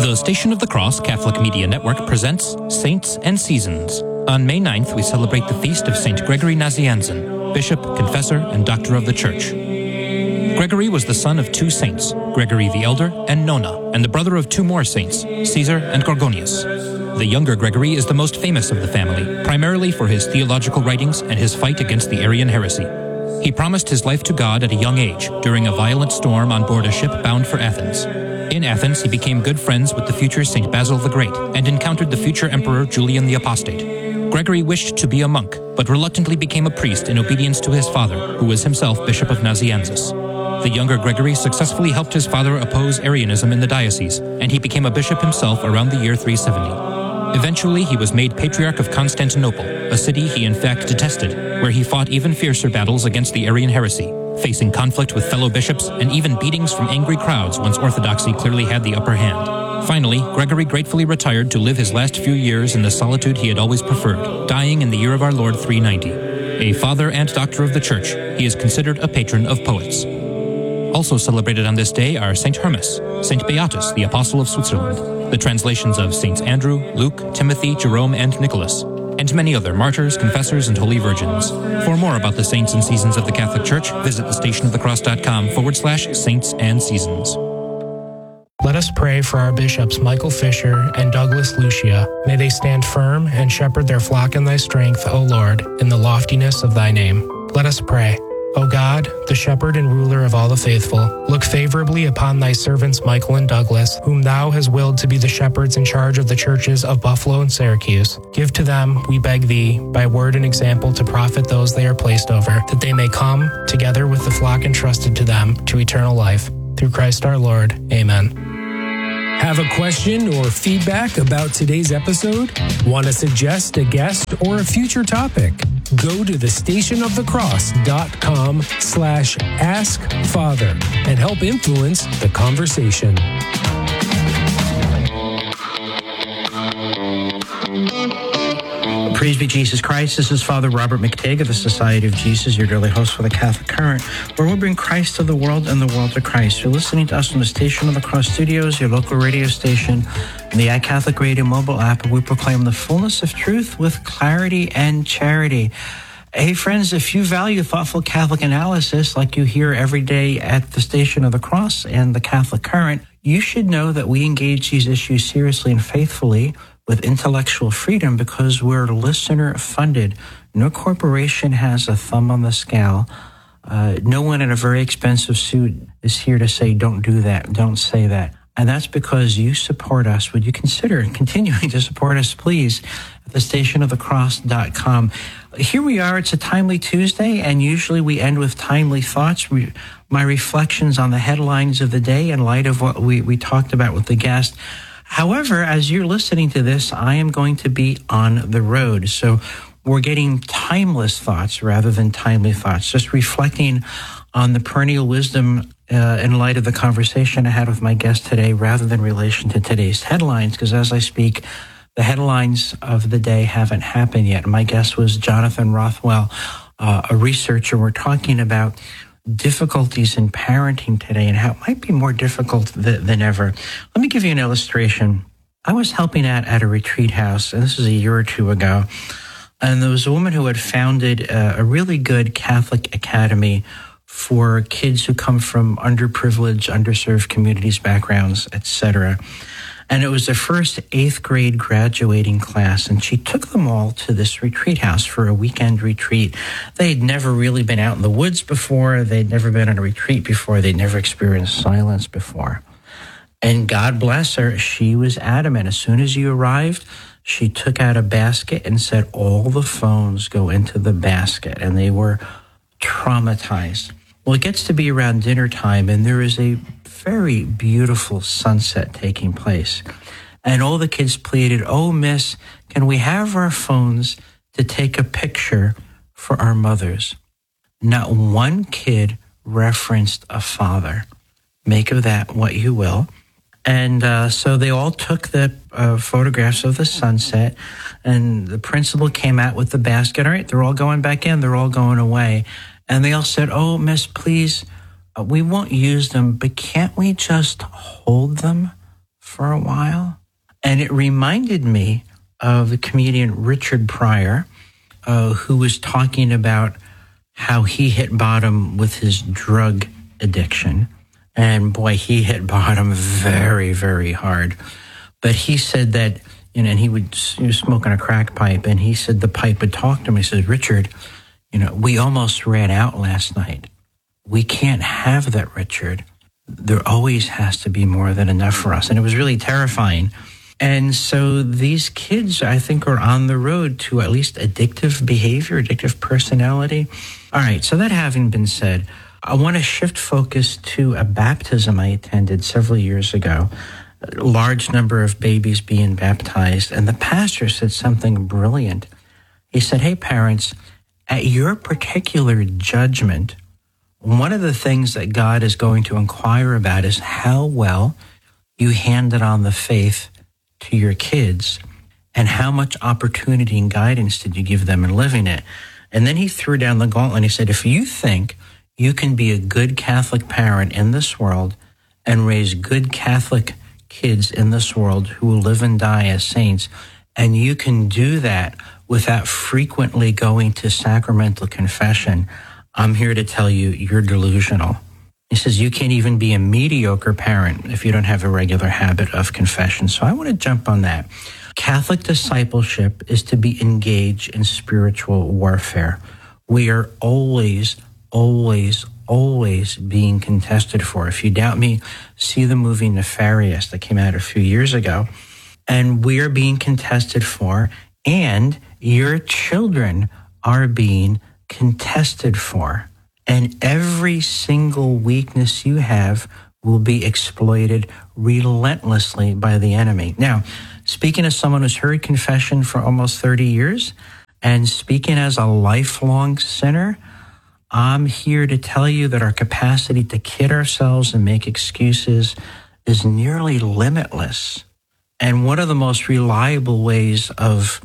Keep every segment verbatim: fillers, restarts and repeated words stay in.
The Station of the Cross Catholic Media Network presents Saints and Seasons. On May ninth, we celebrate the feast of Saint Gregory Nazianzen, bishop, confessor, and doctor of the Church. Gregory was the son of two saints, Gregory the Elder and Nona, and the brother of two more saints, Caesar and Gorgonius. The younger Gregory is the most famous of the family, primarily for his theological writings and his fight against the Arian heresy. He promised his life to God at a young age during a violent storm on board a ship bound for Athens. In Athens, he became good friends with the future Saint Basil the Great and encountered the future Emperor Julian the Apostate. Gregory wished to be a monk, but reluctantly became a priest in obedience to his father, who was himself Bishop of Nazianzus. The younger Gregory successfully helped his father oppose Arianism in the diocese, and he became a bishop himself around the year three seventy. Eventually, he was made Patriarch of Constantinople, a city he in fact detested, where he fought even fiercer battles against the Arian heresy, facing conflict with fellow bishops and even beatings from angry crowds once orthodoxy clearly had the upper hand. Finally, Gregory gratefully retired to live his last few years in the solitude he had always preferred, dying in the year of our Lord three ninety. A father and doctor of the Church, he is considered a patron of poets. Also celebrated on this day are Saint Hermas, Saint Beatus, the Apostle of Switzerland, the translations of Saints Andrew, Luke, Timothy, Jerome, and Nicholas, and many other martyrs, confessors, and holy virgins. For more about the saints and seasons of the Catholic Church, visit thestationofthecross.com forward slash saints and seasons. Let us pray for our bishops Michael Fisher and Douglas Lucia. May they stand firm and shepherd their flock in thy strength, O Lord, in the loftiness of thy name. Let us pray. O God, the shepherd and ruler of all the faithful, look favorably upon thy servants Michael and Douglas, whom thou hast willed to be the shepherds in charge of the churches of Buffalo and Syracuse. Give to them, we beg thee, by word and example to profit those they are placed over, that they may come, together with the flock entrusted to them, to eternal life. Through Christ our Lord. Amen. Have a question or feedback about today's episode? Want to suggest a guest or a future topic? Go to thestationofthecross.com slash ask father and help influence the conversation. Praise be Jesus Christ. This is Father Robert McTague of the Society of Jesus, your daily host for the Catholic Current, where we bring Christ to the world and the world to Christ. You're listening to us from the Station of the Cross Studios, your local radio station, and the iCatholic Radio mobile app, where we proclaim the fullness of truth with clarity and charity. Hey, friends, if you value thoughtful Catholic analysis like you hear every day at the Station of the Cross and the Catholic Current, you should know that we engage these issues seriously and faithfully with intellectual freedom because we're listener-funded. No corporation has a thumb on the scale. Uh, no one in a very expensive suit is here to say, don't do that, don't say that. And that's because you support us. Would you consider continuing to support us, please, at the station of the cross dot com. Here we are. It's a Timely Tuesday, and usually we end with timely thoughts, we, my reflections on the headlines of the day in light of what we, we talked about with the guest. However, as you're listening to this, I am going to be on the road. So we're getting timeless thoughts rather than timely thoughts, just reflecting on the perennial wisdom uh, in light of the conversation I had with my guest today rather than relation to today's headlines, because as I speak, the headlines of the day haven't happened yet. My guest was Jonathan Rothwell, uh, a researcher. We're talking about difficulties in parenting today and how it might be more difficult th- than ever. Let me give you an illustration. I was helping out at a retreat house, and this is a year or two ago, and there was a woman who had founded a, a really good Catholic academy for kids who come from underprivileged, underserved communities, backgrounds, et cetera. And it was the first eighth grade graduating class, and she took them all to this retreat house for a weekend retreat. They'd never really been out in the woods before. They'd never been on a retreat before. They'd never experienced silence before. And God bless her, she was adamant. As soon as you arrived, she took out a basket and said, all the phones go into the basket. And they were traumatized. Well, it gets to be around dinner time, and there is a very beautiful sunset taking place. And all the kids pleaded, oh, miss, can we have our phones to take a picture for our mothers? Not one kid referenced a father. Make of that what you will. And uh, so they all took the uh, photographs of the sunset, and the principal came out with the basket. All right, they're all going back in. They're all going away. And they all said, oh, miss, please, uh, we won't use them, but can't we just hold them for a while. And it reminded me of the comedian Richard Pryor, uh, who was talking about how he hit bottom with his drug addiction. And boy, he hit bottom very, very hard. But he said that, you know, and he, would, he was smoking a crack pipe, and he said the pipe would talk to him. He said, Richard, you know, we almost ran out last night. We can't have that, Richard. There always has to be more than enough for us. And it was really terrifying. And so these kids, I think, are on the road to at least addictive behavior, addictive personality. All right, so that having been said, I want to shift focus to a baptism I attended several years ago. A large number of babies being baptized. And the pastor said something brilliant. He said, hey, parents, at your particular judgment, one of the things that God is going to inquire about is how well you handed on the faith to your kids and how much opportunity and guidance did you give them in living it. And then he threw down the gauntlet and he said, if you think you can be a good Catholic parent in this world and raise good Catholic kids in this world who will live and die as saints, and you can do that without frequently going to sacramental confession, I'm here to tell you, you're delusional. He says you can't even be a mediocre parent if you don't have a regular habit of confession. So I want to jump on that. Catholic discipleship is to be engaged in spiritual warfare. We are always, always, always being contested for. If you doubt me, see the movie Nefarious that came out a few years ago. And we are being contested for, and your children are being contested for. And every single weakness you have will be exploited relentlessly by the enemy. Now, speaking as someone who's heard confession for almost thirty years, and speaking as a lifelong sinner, I'm here to tell you that our capacity to kid ourselves and make excuses is nearly limitless. And one of the most reliable ways of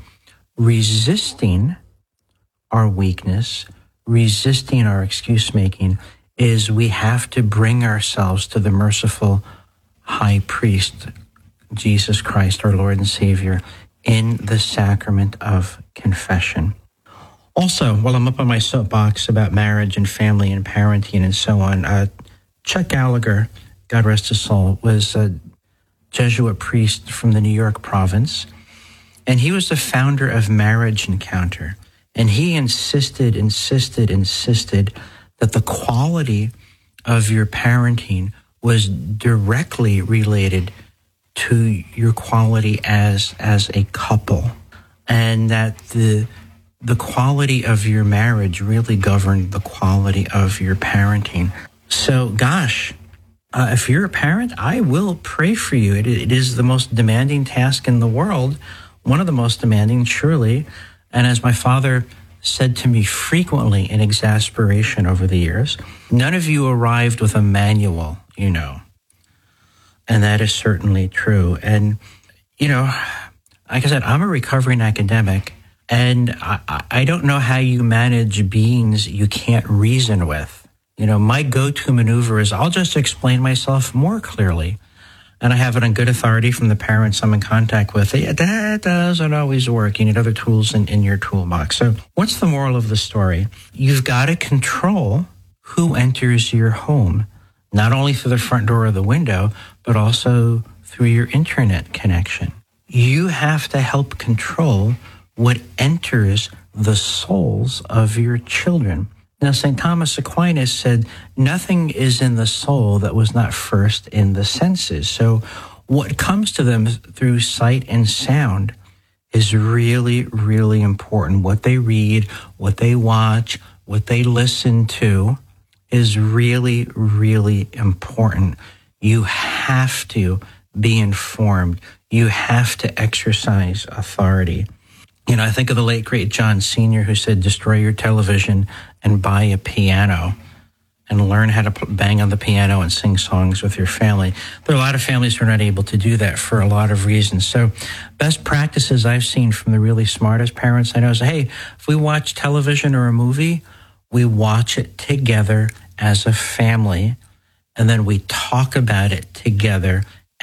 resisting our weakness, resisting our excuse-making, is we have to bring ourselves to the merciful high priest, Jesus Christ, our Lord and Savior, in the sacrament of confession. Also, while I'm up on my soapbox about marriage and family and parenting and so on, uh, Chuck Gallagher, God rest his soul, was a Jesuit priest from the New York province, and he was the founder of Marriage Encounter. And he insisted, insisted, insisted that the quality of your parenting was directly related to your quality as as a couple, and that the the quality of your marriage really governed the quality of your parenting. So, gosh, uh, if you're a parent, I will pray for you. It, it is the most demanding task in the world, one of the most demanding, surely. And as my father said to me frequently in exasperation over the years, none of you arrived with a manual, you know. And that is certainly true. And, you know, like I said, I'm a recovering academic, and I, I don't know how you manage beings you can't reason with. You know, my go-to maneuver is I'll just explain myself more clearly. And I have it on good authority from the parents I'm in contact with. Yeah, that doesn't always work. You need other tools in, in your toolbox. So what's the moral of the story? You've got to control who enters your home, not only through the front door or the window, but also through your internet connection. You have to help control what enters the souls of your children. Now, Saint Thomas Aquinas said, nothing is in the soul that was not first in the senses. So what comes to them through sight and sound is really, really important. What they read, what they watch, what they listen to is really, really important. You have to be informed. You have to exercise authority. You know, I think of the late, great John Senior, who said, destroy your television and buy a piano and learn how to bang on the piano and sing songs with your family. There are a lot of families who are not able to do that for a lot of reasons. So best practices I've seen from the really smartest parents I know is, hey, if we watch television or a movie, we watch it together as a family, and then we talk about it together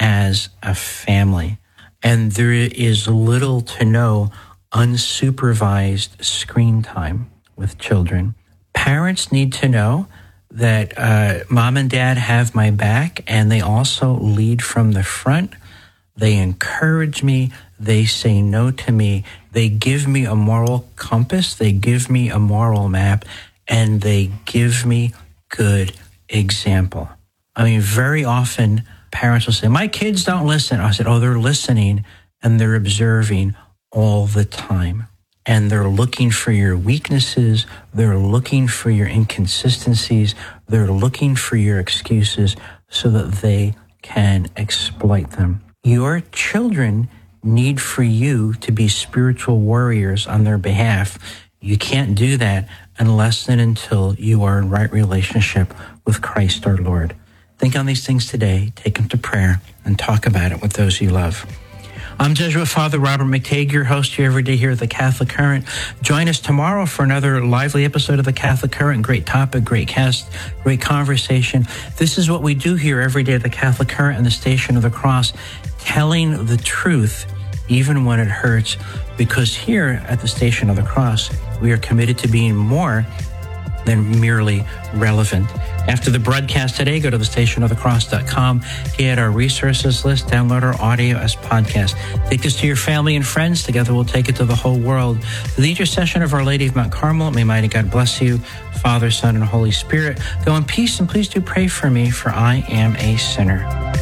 as a family. And there is little to no unsupervised screen time with children. Parents need to know that uh, mom and dad have my back, and they also lead from the front. They encourage me. They say no to me. They give me a moral compass. They give me a moral map, and they give me good example. I mean, very often parents will say, my kids don't listen. I said, oh, they're listening, and they're observing all the time. And they're looking for your weaknesses. They're looking for your inconsistencies. They're looking for your excuses so that they can exploit them. Your children need for you to be spiritual warriors on their behalf. You can't do that unless and until you are in right relationship with Christ our Lord. Think on these things today, take them to prayer, and talk about it with those you love. I'm Jesuit Father Robert McTague, your host here every day here at the Catholic Current. Join us tomorrow for another lively episode of the Catholic Current. Great topic, great guest, great conversation. This is what we do here every day at the Catholic Current and the Station of the Cross, telling the truth even when it hurts, because here at the Station of the Cross, we are committed to being more than merely relevant. After the broadcast today, go to the station of the cross dot com, get our resources list, download our audio as podcast. Take this to your family and friends. Together we'll take it to the whole world. The intercession of Our Lady of Mount Carmel, may mighty God bless you, Father, Son, and Holy Spirit. Go in peace, and please do pray for me, for I am a sinner.